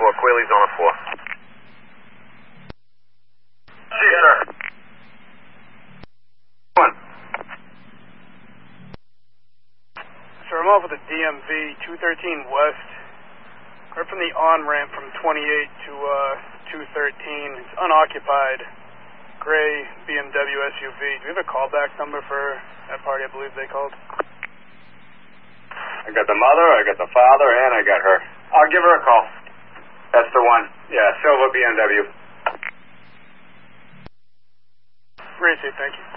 Quailey's on the floor. See you, sir. One. Sir, I'm off with the DMV 213 West. Right from the on-ramp from 28 to 213. It's unoccupied. Gray BMW SUV. Do we have a callback number for that party I believe they called? I got the mother, I got the father, and I got her. I'll give her a call. That's the one. Yeah, silver BMW. Great, thank you.